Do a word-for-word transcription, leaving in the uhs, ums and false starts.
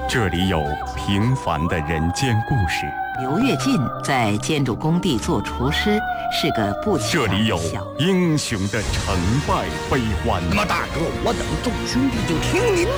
这里有平凡的人间故事， 刘跃进在建筑工地做厨师，是个不起眼这里有的小英雄的成败悲欢。 那么大哥，我等众兄弟就听您